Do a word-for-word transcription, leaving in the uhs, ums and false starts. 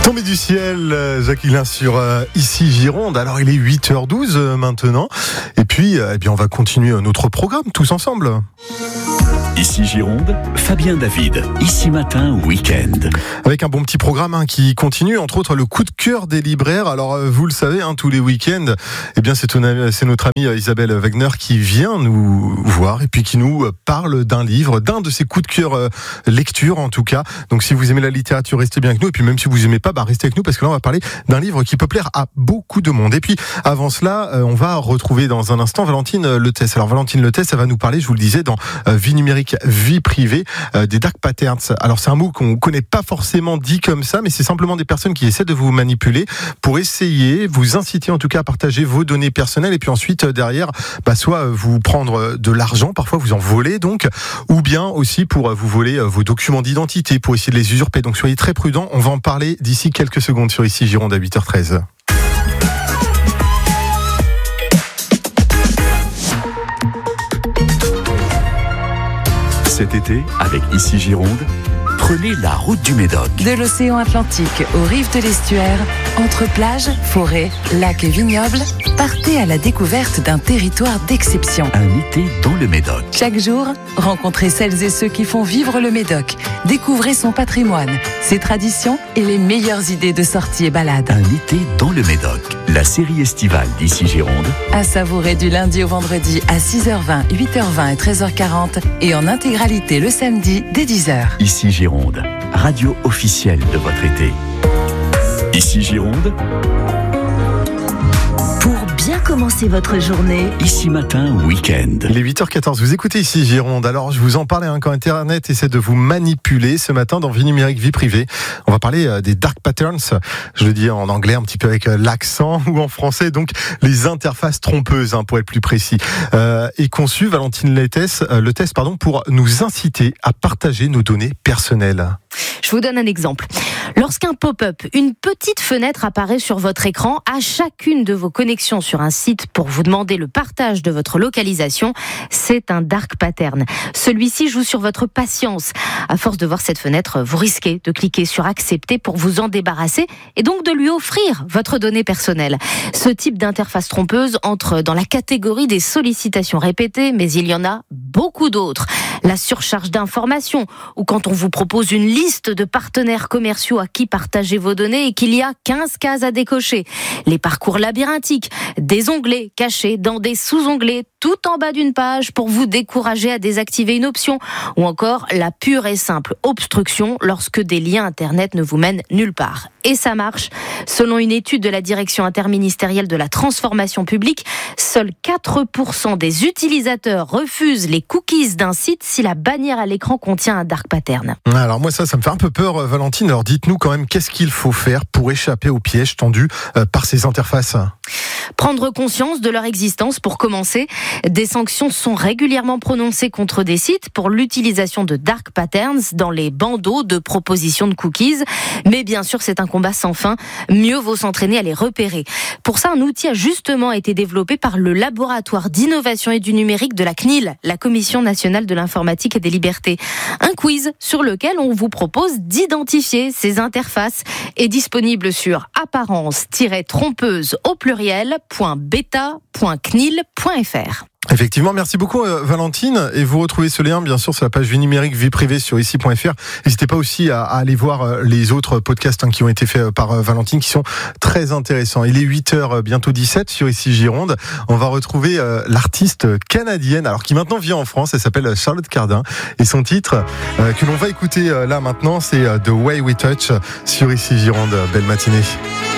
Tombé du ciel, Jacqueline sur euh, Ici Gironde. Alors il est huit heures douze euh, maintenant. Et puis euh, eh bien, on va continuer notre programme tous ensemble. Ici Gironde, Fabien David. Ici Matin, week-end. Avec un bon petit programme hein, qui continue, entre autres le coup de cœur des libraires. Alors euh, vous le savez, hein, tous les week-ends, eh bien c'est, ton, c'est notre amie euh, Isabelle Wagner qui vient nous voir et puis qui nous parle d'un livre, d'un de ses coups de cœur euh, lecture en tout cas. Donc si vous aimez la littérature, restez bien avec nous. Et puis même si vous aimez pas, bah restez avec nous parce que là on va parler d'un livre qui peut plaire à beaucoup de monde. Et puis avant cela, euh, on va retrouver dans un instant Valentine Letès. Alors Valentine Letès, elle va nous parler, je vous le disais, dans euh, Vie numérique, vie privée, euh, des dark patterns. Alors c'est un mot qu'on connaît pas forcément dit comme ça, mais c'est simplement des personnes qui essaient de vous manipuler pour essayer, vous inciter en tout cas à partager vos données personnelles et puis ensuite derrière, bah, soit vous prendre de l'argent, parfois vous en voler donc, ou bien aussi pour vous voler vos documents d'identité, pour essayer de les usurper. Donc soyez très prudents, on va en parler d'ici quelques secondes sur Ici Gironde à huit heures treize. Cet été, avec Ici Gironde, prenez la route du Médoc. De l'océan Atlantique aux rives de l'estuaire, entre plages, forêts, lacs et vignobles, partez à la découverte d'un territoire d'exception. Un été dans le Médoc. Chaque jour, rencontrez celles et ceux qui font vivre le Médoc. Découvrez son patrimoine, ses traditions et les meilleures idées de sorties et balades. Un été dans le Médoc. La série estivale d'Ici Gironde. À savourer du lundi au vendredi à six heures vingt, huit heures vingt et treize heures quarante et en intégralité le samedi dès dix heures. Ici Gironde, radio officielle de votre été. Ici Gironde. Pour bien commencer votre journée. Ici Matin, week-end. Il est huit heures quatorze, vous écoutez Ici Gironde. Alors je vous en parlais hein, quand Internet essaie de vous manipuler ce matin dans Vie numérique, vie privée. On va parler euh, des dark patterns, je le dis en anglais un petit peu avec euh, l'accent ou en français, donc les interfaces trompeuses hein, pour être plus précis. Euh, et conçu Valentine Letès, euh, Letès pardon, pour nous inciter à partager nos données personnelles. Je vous donne un exemple. Lorsqu'un pop-up, une petite fenêtre apparaît sur votre écran à chacune de vos connexions sur un site pour vous demander le partage de votre localisation, c'est un dark pattern. Celui-ci joue sur votre patience. À force de voir cette fenêtre, vous risquez de cliquer sur accepter pour vous en débarrasser et donc de lui offrir votre donnée personnelle. Ce type d'interface trompeuse entre dans la catégorie des sollicitations répétées, mais il y en a beaucoup d'autres. La surcharge d'informations, ou quand on vous propose une liste de partenaires commerciaux à qui partager vos données et qu'il y a quinze cases à décocher. Les parcours labyrinthiques, des onglets cachés dans des sous-onglets tout en bas d'une page pour vous décourager à désactiver une option. Ou encore la pure et simple obstruction lorsque des liens internet ne vous mènent nulle part. Et ça marche. Selon une étude de la Direction interministérielle de la transformation publique, seuls quatre pour cent des utilisateurs refusent les cookies d'un site si la bannière à l'écran contient un dark pattern. Alors moi ça, ça me fait un peu peur Valentine. Alors dites-nous quand même qu'est-ce qu'il faut faire pour échapper aux pièges tendus euh, par ces interfaces. Prendre conscience de leur existence pour commencer. Des sanctions sont régulièrement prononcées contre des sites pour l'utilisation de dark patterns dans les bandeaux de propositions de cookies. Mais bien sûr, c'est un combat sans fin. Mieux vaut s'entraîner à les repérer. Pour ça, un outil a justement été développé par le laboratoire d'innovation et du numérique de la C N I L, la Commission nationale de l'informatique et des libertés. Un quiz sur lequel on vous propose d'identifier ces interfaces est disponible sur apparence-trompeuse au pluriel point beta point c n i l point f r. Effectivement, merci beaucoup euh, Valentine. Et vous retrouvez ce lien bien sûr sur la page Vie numérique, vie privée sur ici point f r. N'hésitez pas aussi à, à aller voir euh, les autres podcasts hein, qui ont été faits euh, par euh, Valentine qui sont très intéressants. Il est huit heures, euh, bientôt dix-sept sur Ici Gironde. On va retrouver euh, l'artiste canadienne alors qui maintenant vit en France. Elle s'appelle Charlotte Cardin et son titre euh, que l'on va écouter euh, là maintenant c'est euh, The Way We Touch sur Ici Gironde. Belle matinée.